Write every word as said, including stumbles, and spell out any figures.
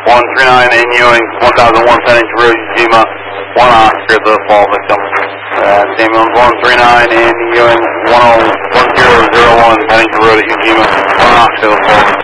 one three nine in Ewing, one thousand one Pennington Road, Ujima, one Oscar, the fall victim. Uh, ambulance one three nine in Ewing, one zero zero one Pennington Road at Ujima, one Oscar, the fall victim.